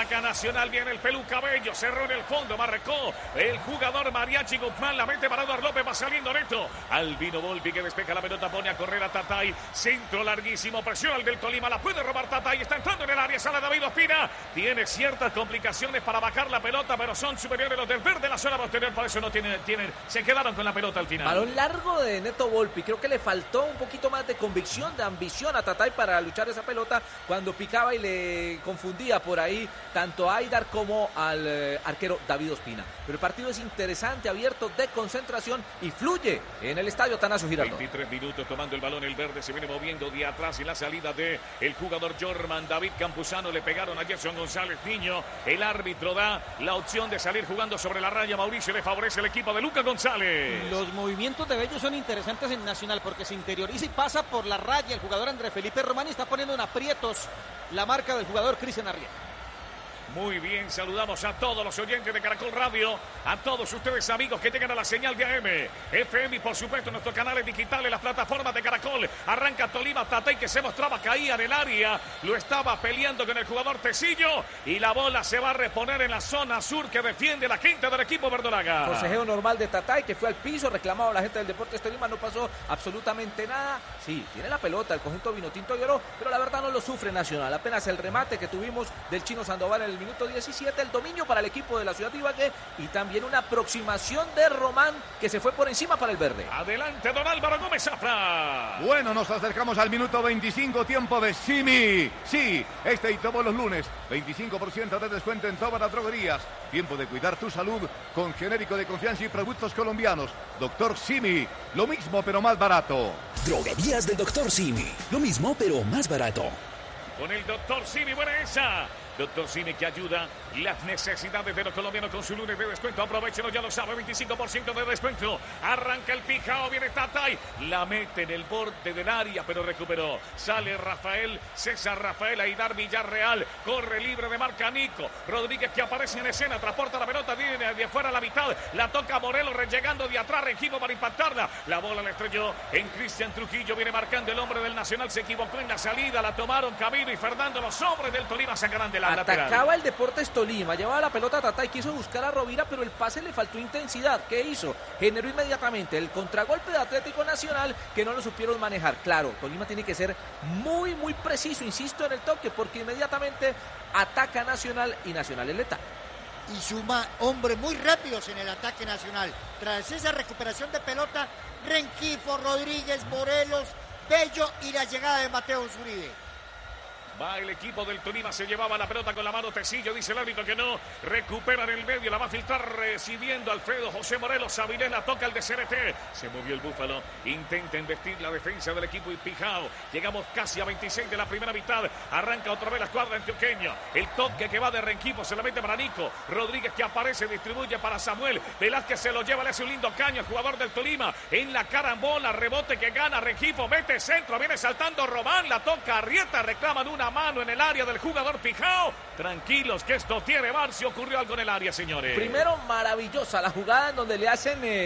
Ataca Nacional, viene el Peluca Bello, cerró en el fondo, marcó el jugador Mariachi Guzmán, la mete para Eduardo López, va saliendo neto. Albino Volpi que despeja la pelota, pone a correr a Tatay, centro larguísimo, presión al del Tolima, la puede robar Tatay, está entrando en el área, sale David Ospina, tiene ciertas complicaciones para bajar la pelota, pero son superiores los del verde, la zona posterior, por eso no tienen, se quedaron con la pelota al final. Balón largo de Neto Volpi, creo que le faltó un poquito más de convicción, de ambición a Tatay para luchar esa pelota cuando picaba y le confundía por ahí tanto a Aidar como al arquero David Ospina. Pero el partido es interesante, abierto, de concentración y fluye en el estadio Atanasio Girardot. 23 minutos tomando el balón, el verde se viene moviendo de atrás y la salida de el jugador Jorman David Campuzano, le pegaron a Gerson González Niño, el árbitro da la opción de salir jugando sobre la raya, Mauricio le favorece el equipo de Lucas González. Los movimientos de Bello son interesantes en Nacional porque se interioriza y pasa por la raya el jugador André Felipe Román y está poniendo en aprietos la marca del jugador Cristian Arrieta. Muy bien, saludamos a todos los oyentes de Caracol Radio, a todos ustedes amigos que llegan a la señal de AM, FM y por supuesto nuestros canales digitales, las plataformas de Caracol. Arranca Tolima, Tatay que se mostraba caía en el área, lo estaba peleando con el jugador Tecillo y la bola se va a reponer en la zona sur que defiende la gente del equipo verdolaga. Forcejeo normal de Tatay que fue al piso, reclamado a la gente del Deportes Tolima, no pasó absolutamente nada. Sí, tiene la pelota el conjunto Vinotinto y Oro, pero la verdad no lo sufre Nacional. Apenas el remate que tuvimos del Chino Sandoval en el minuto 17, el dominio para el equipo de la ciudad de Ibagué y también una aproximación de Román que se fue por encima para el verde. Adelante don Álvaro Gómez Zafra. Bueno, nos acercamos al minuto 25, tiempo de Simi. Sí, este y todos los lunes, 25% de descuento en todas las droguerías. Tiempo de cuidar tu salud con genérico de confianza y productos colombianos. Doctor Simi, lo mismo pero más barato. Droguerías del Doctor Simi, lo mismo pero más barato. Con el Doctor Simi, buena esa. Doctor Simi que ayuda las necesidades de los colombianos con su lunes de descuento. Aprovechenlo, ya lo sabe, 25% de descuento. Arranca el pijao, viene Tatay. La mete en el borde del área, pero recuperó. Sale Rafael, César Rafael, Aidar Villarreal. Corre libre de marca Nico Rodríguez que aparece en escena. Transporta la pelota, viene de afuera a la mitad. La toca Morelos, llegando de atrás, Regino para impactarla. La bola la estrelló en Cristian Trujillo. Viene marcando el hombre del Nacional. Se equivocó en la salida. La tomaron Camilo y Fernando. Los hombres del Tolima sacarán de la atacaba lateral. el Deportes Tolima, llevaba la pelota a Tatay, quiso buscar a Rovira, pero el pase le faltó intensidad. ¿Qué hizo? Generó inmediatamente el contragolpe de Atlético Nacional que no lo supieron manejar. Claro, Tolima tiene que ser muy preciso, insisto, en el toque, porque inmediatamente ataca Nacional y Nacional es letal. Y suma hombres muy rápidos en el ataque Nacional. Tras esa recuperación de pelota, Renquifo, Rodríguez, Morelos, Bello y la llegada de Mateo Zuribe. Va el equipo del Tolima, se llevaba la pelota con la mano Tecillo, dice el árbitro que no, recupera en el medio, la va a filtrar recibiendo Alfredo José Morelos, Avilés la toca el de CRT, se movió el Búfalo, intenta investir la defensa del equipo Pijao, llegamos casi a 26 de la primera mitad, arranca otra vez la escuadra antioqueña, el toque que va de Renquifo, se la mete para Nico Rodríguez que aparece, distribuye para Samuel, Velázquez se lo lleva, le hace un lindo caño al jugador del Tolima, en la carambola, rebote que gana Renquifo, mete centro, viene saltando Román, la toca Arrieta, reclaman una mano en el área del jugador Pijao. Tranquilos que esto tiene VAR, si ocurrió algo en el área, señores. Primero, maravillosa la jugada en donde le hacen